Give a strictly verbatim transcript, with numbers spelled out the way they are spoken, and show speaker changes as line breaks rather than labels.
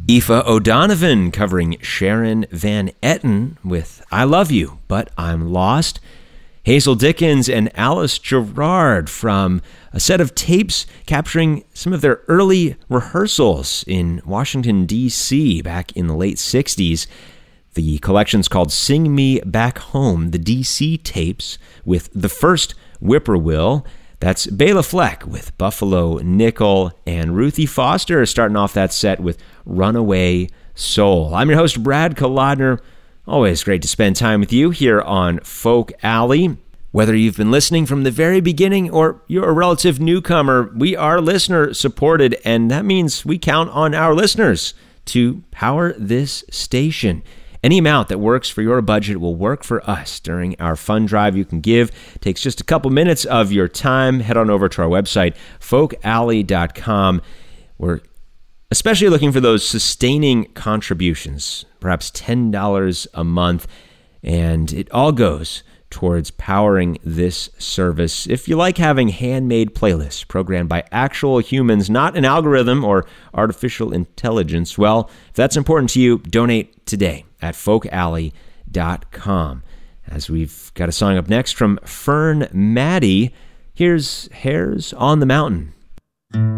Aoife O'Donovan covering Sharon Van Etten with I Love You, But I'm Lost. Hazel Dickens and Alice Gerrard from a set of tapes capturing some of their early rehearsals in Washington, D C back in the late sixties. The collection's called Sing Me Back Home, the D C tapes, with the first Whippoorwill. That's Bela Fleck with Buffalo Nickel, and Ruthie Foster starting off that set with Runaway Soul. I'm your host, Brad Kolodner. Always great to spend time with you here on Folk Alley. Whether you've been listening from the very beginning or you're a relative newcomer, we are listener supported, and that means we count on our listeners to power this station. Any amount that works for your budget will work for us during our fund drive. You can give. It takes just a couple minutes of your time. Head on over to our website, folk alley dot com. We're especially looking for those sustaining contributions, perhaps ten dollars a month, and it all goes towards powering this service. If you like having handmade playlists programmed by actual humans, not an algorithm or artificial intelligence, well, if that's important to you, donate today at folk alley dot com. As we've got a song up next from Fern Maddie, here's Hares on the Mountain.